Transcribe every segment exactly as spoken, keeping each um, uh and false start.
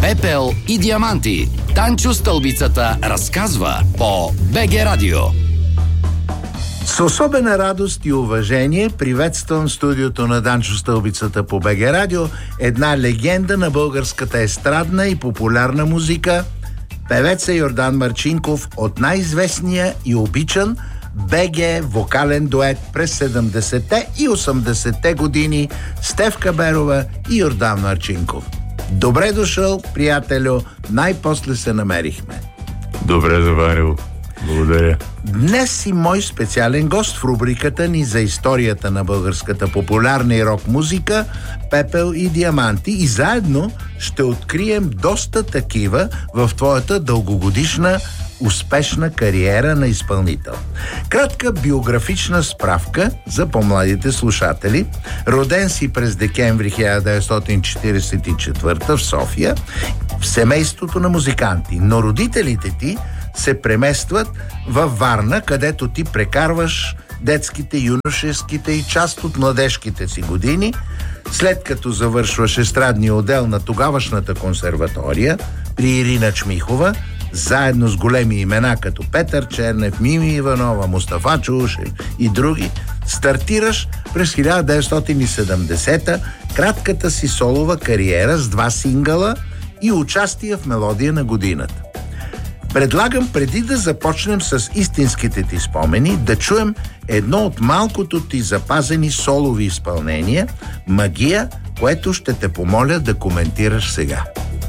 Пепел и диаманти. Танчо Стълбицата разказва по БГ Радио. С особена радост и уважение приветствам студиото на Данчо Стълбицата по БГ Радио, една легенда на българската естрадна и популярна музика, певеца Йордан Марчинков от най-известния и обичан БГ вокален дует през седемдесетте и осемдесетте години Стефка Берова и Йордан Марчинков. Добре дошъл, приятелю, най-после се намерихме. Добре заварил. Благодаря. Днес си мой специален гост в рубриката ни за историята на българската популярна и рок музика Пепел и диаманти, и заедно ще открием доста такива в твоята дългогодишна успешна кариера на изпълнител. Кратка биографична справка за по-младите слушатели. Роден си през декември хиляда деветстотин четиридесет и четвърта в София, в семейството на музиканти, но родителите ти се преместват във Варна, където ти прекарваш детските, юношеските и част от младежките си години, след като завършваш естрадния отдел на тогавашната консерватория при Ирина Чмихова, заедно с големи имена като Петър Чернев, Мими Иванова, Мустафа Чаушев и други, стартираш през хиляда деветстотин и седемдесета кратката си солова кариера с два сингъла и участие в Мелодия на годината. Предлагам, преди да започнем с истинските ти спомени, да чуем едно от малкото ти запазени солови изпълнения «Магия», което ще те помоля да коментираш сега.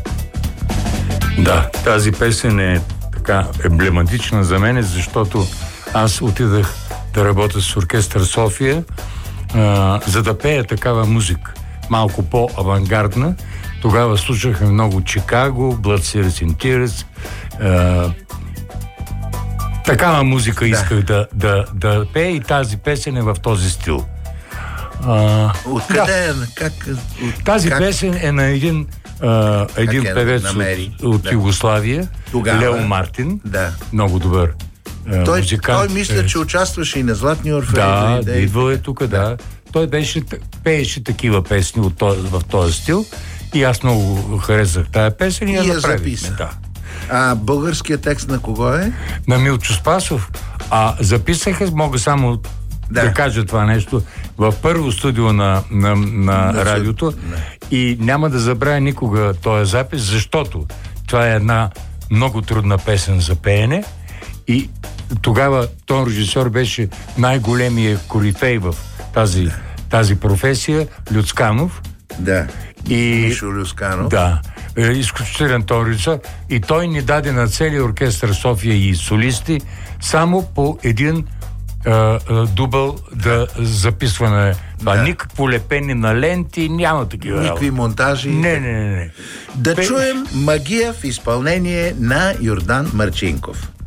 Да, тази песен е така емблематична за мен, защото аз отидах да работя с оркестър София, а, за да пея такава музика, малко по-авангардна. Тогава слушахме много Чикаго, Blood Series and Tears. А, такава музика да. исках да, да, да пея, и тази песен е в този стил. А, Откъде е? Как, от, тази как? песен е на един Uh, един е певец намери? от, от да. Югославия, Тогава, Лео Мартин, да. много добър uh, той, музикант. Той мисля, че участваше и на Златни Орфеи. Да, идвал е тук, да. да. Той беше, пееше такива песни от този, в този стил, и аз много харесах тая песен и, и я направихме. Да. А българският текст на кого е? На Милчо Спасов. А записаха, мога само да, да кажа това нещо, в първо студио на, на, на да, радиото, да. И няма да забравя никога този запис, защото това е една много трудна песен за пеене, и тогава тон режисьор беше най-големия корифей в тази, да. тази професия, Люцканов. Да, и, Мишо Люцканов. Да, изключителен тон режисьор, и той ни даде на целия оркестър София и солисти само по един Uh, uh, дубъл да записване. Това да. Никакво лепене на ленти, няма такива. Никакви монтажи. Не, не, не, не. Да Пе... чуем «Магия» в изпълнение на Йордан Марчинков.